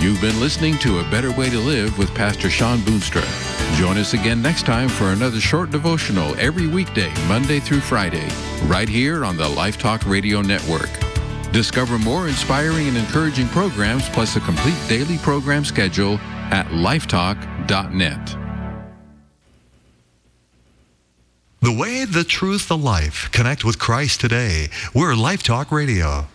You've been listening to A Better Way to Live with Pastor Sean Boonstra. Join us again next time for another short devotional every weekday, Monday through Friday, right here on the Life Talk Radio Network. Discover more inspiring and encouraging programs plus a complete daily program schedule at lifetalk.net. The way, the truth, the life. Connect with Christ today. We're Life Talk Radio.